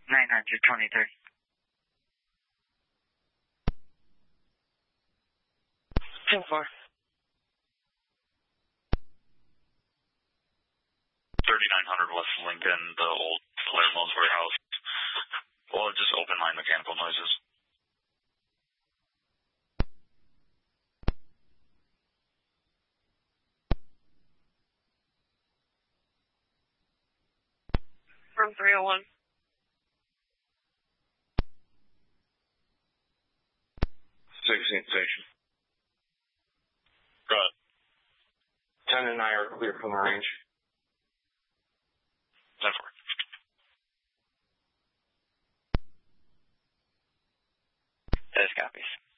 923. 10-4. 3900 West Lincoln, the old Palermo's warehouse. Well, just open line mechanical noises. From 301. 16th station. Go ahead. 10 and I are clear from the range. 10-4. Those copies.